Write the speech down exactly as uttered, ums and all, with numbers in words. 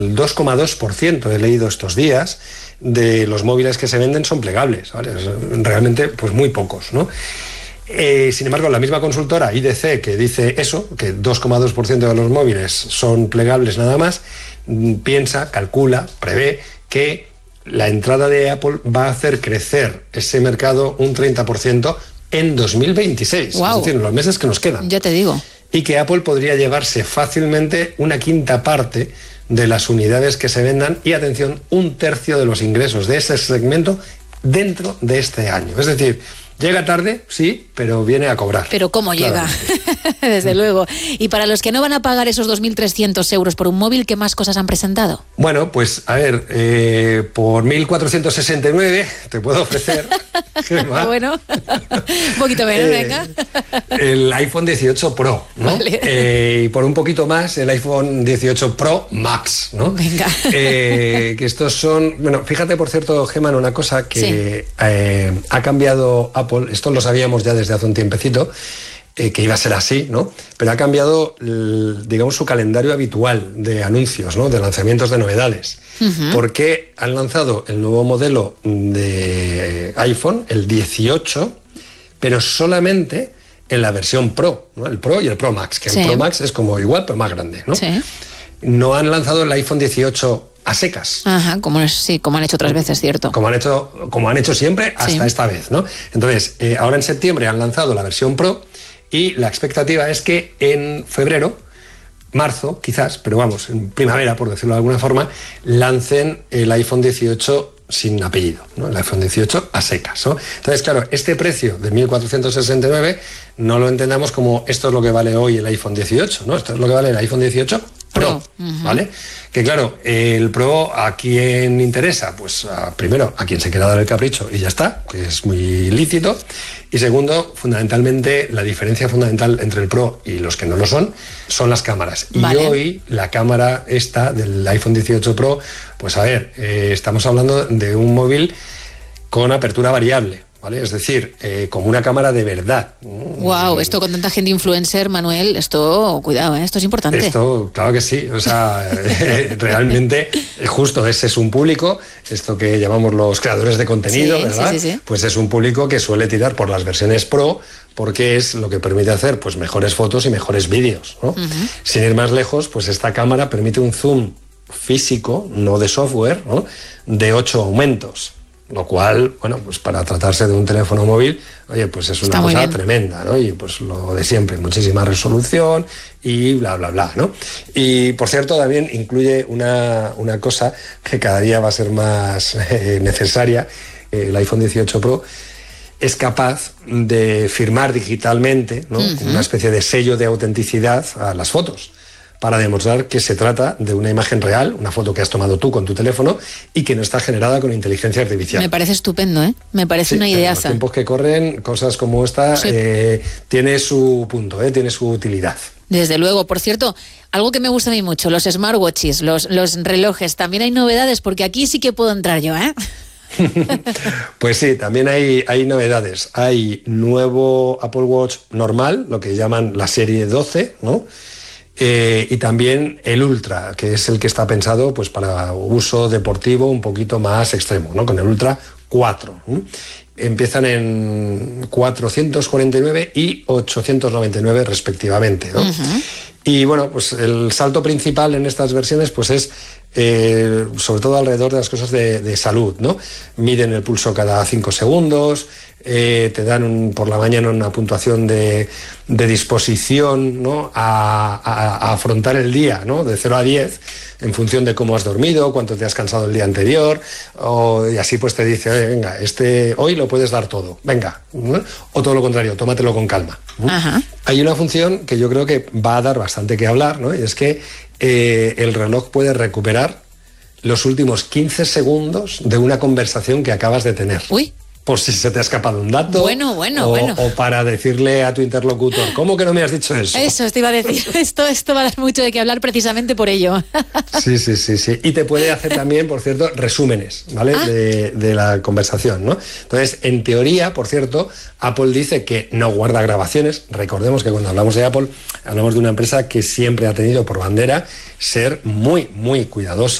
El dos coma dos por ciento, he leído estos días, de los móviles que se venden son plegables, ¿vale? Realmente, pues muy pocos, ¿no? Eh, sin embargo, la misma consultora I D C, que dice eso, que dos coma dos por ciento de los móviles son plegables nada más, piensa, calcula, prevé que la entrada de Apple va a hacer crecer ese mercado un treinta por ciento en dos mil veintiséis, wow. Es decir, en los meses que nos quedan. Ya te digo. Y que Apple podría llevarse fácilmente una quinta parte de las unidades que se vendan y, atención, un tercio de los ingresos de ese segmento dentro de este año. Es decir, llega tarde, sí, pero viene a cobrar. Pero ¿cómo llega? Desde luego. Y para los que no van a pagar esos dos mil trescientos euros por un móvil, ¿qué más cosas han presentado? Bueno, pues a ver, eh, por mil cuatrocientos sesenta y nueve te puedo ofrecer... Bueno, un poquito menos, eh, venga. El iPhone dieciocho Pro, ¿no? Vale. Eh, y por un poquito más, el iPhone dieciocho Pro Max, ¿no? Venga. Eh, que estos son... Bueno, fíjate, por cierto, Gemma, en una cosa que sí. eh, ha cambiado Apple, esto lo sabíamos ya desde hace un tiempecito, eh, que iba a ser así, ¿no? Pero ha cambiado, el, digamos, su calendario habitual de anuncios, ¿no? De lanzamientos de novedades. Uh-huh. Porque han lanzado el nuevo modelo de iPhone, el dieciocho, pero solamente en la versión Pro, ¿no? El Pro y el Pro Max, que sí. El Pro Max es como igual, pero más grande, ¿no? Sí. No han lanzado el iPhone dieciocho a secas. Ajá, como, sí, como han hecho otras veces, cierto. Como han hecho, como han hecho siempre hasta sí. esta vez, ¿no? Entonces, eh, ahora en septiembre han lanzado la versión Pro y la expectativa es que en febrero, marzo, quizás, pero vamos, en primavera, por decirlo de alguna forma, lancen el iPhone dieciocho sin apellido, ¿no? El iPhone dieciocho a secas, ¿no? Entonces, claro, este precio de mil cuatrocientos sesenta y nueve no lo entendamos como esto es lo que vale hoy el iPhone dieciocho, ¿no? Esto es lo que vale el iPhone dieciocho Pro, uh-huh. ¿vale? Que claro, el Pro, ¿a quién interesa? Pues a, primero, a quien se quiera dar el capricho y ya está, que es muy lícito. Y segundo, fundamentalmente, la diferencia fundamental entre el Pro y los que no lo son, son las cámaras. Vale. Y hoy, la cámara esta del iPhone dieciocho Pro, pues a ver, eh, estamos hablando de un móvil con apertura variable, ¿vale? Es decir, eh, como una cámara de verdad. Wow, esto con tanta gente influencer, Manuel, esto, cuidado, ¿eh? Esto es importante. Esto, claro que sí, o sea, eh, realmente, justo ese es un público, esto que llamamos los creadores de contenido, sí, ¿verdad? Sí, sí, sí. Pues es un público que suele tirar por las versiones Pro, porque es lo que permite hacer pues mejores fotos y mejores vídeos, ¿no? Uh-huh. Sin ir más lejos, pues esta cámara permite un zoom físico, no de software, ¿no? De ocho aumentos. Lo cual, bueno, pues para tratarse de un teléfono móvil, oye, pues es una cosa tremenda, ¿no? Y pues lo de siempre, muchísima resolución y bla, bla, bla, ¿no? Y por cierto, también incluye una, una cosa que cada día va a ser más eh, necesaria. El iPhone dieciocho Pro es capaz de firmar digitalmente, ¿no? Uh-huh. Una especie de sello de autenticidad a las fotos, para demostrar que se trata de una imagen real, una foto que has tomado tú con tu teléfono y que no está generada con inteligencia artificial. Me parece estupendo, ¿eh? Me parece sí, una ideaza. En los tiempos que corren, cosas como esta, sí. eh, tiene su punto, ¿eh? Tiene su utilidad. Desde luego. Por cierto, algo que me gusta a mí mucho, los smartwatches, los, los relojes, también hay novedades, porque aquí sí que puedo entrar yo, ¿eh? Pues sí, también hay, hay novedades. Hay nuevo Apple Watch normal, lo que llaman la serie doce, ¿no? Eh, y también el Ultra, que es el que está pensado pues para uso deportivo un poquito más extremo, ¿no? Con el Ultra cuatro. ¿eh? Empiezan en cuatrocientos cuarenta y nueve y ochocientos noventa y nueve respectivamente, ¿no? Uh-huh. Y bueno, pues el salto principal en estas versiones pues es eh, sobre todo alrededor de las cosas de, de salud, ¿no? Miden el pulso cada cinco segundos, eh, te dan un, por la mañana una puntuación de, de disposición, ¿no? a, a, a afrontar el día, ¿no? De cero a diez, en función de cómo has dormido, cuánto te has cansado el día anterior, o, y así pues te dice, oye, venga, este, hoy lo puedes dar todo, venga, ¿no? O todo lo contrario, tómatelo con calma. Ajá. Hay una función que yo creo que va a dar bastante que hablar, ¿no? Y es que eh, el reloj puede recuperar los últimos quince segundos de una conversación que acabas de tener. Uy. por si se te ha escapado un dato. Bueno, bueno, o, bueno. O para decirle a tu interlocutor, ¿cómo que no me has dicho eso? Eso te iba a decir. Esto, esto va a dar mucho de qué hablar precisamente por ello. Sí, sí, sí, sí. Y te puede hacer también, por cierto, resúmenes, ¿vale? Ah. De, de la conversación, ¿no? Entonces, en teoría, por cierto, Apple dice que no guarda grabaciones. Recordemos que cuando hablamos de Apple, hablamos de una empresa que siempre ha tenido por bandera ser muy, muy cuidadosa